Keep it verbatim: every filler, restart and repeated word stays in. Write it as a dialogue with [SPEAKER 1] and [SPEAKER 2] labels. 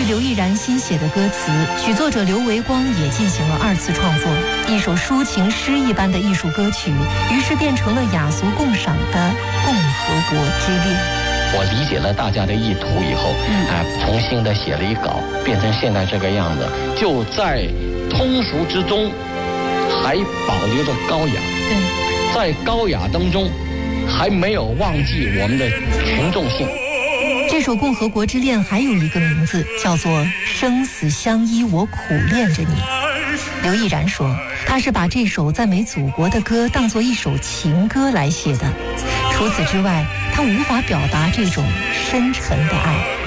[SPEAKER 1] 据刘毅然新写的歌词，曲作者刘维光也进行了二次创作，一首抒情诗一般的艺术歌曲，于是变成了雅俗共赏的《共和国之恋》。
[SPEAKER 2] 我理解了大家的意图以后，嗯，哎、呃，重新的写了一稿，变成现在这个样子，就在通俗之中，还保留着高雅。
[SPEAKER 1] 对，
[SPEAKER 2] 在高雅当中，还没有忘记我们的群众性。
[SPEAKER 1] 这首《共和国之恋》还有一个名字，叫做《生死相依，我苦恋着你》。刘毅然说，他是把这首赞美祖国的歌当作一首情歌来写的。除此之外，他无法表达这种深沉的爱。